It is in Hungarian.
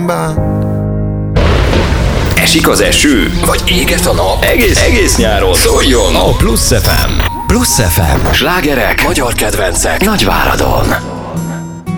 szemben. Esik az eső, vagy éget a nap, egész nyáron szóljon a Plusz FM. Plusz FM. Slágerek, magyar kedvencek, Nagyváradon.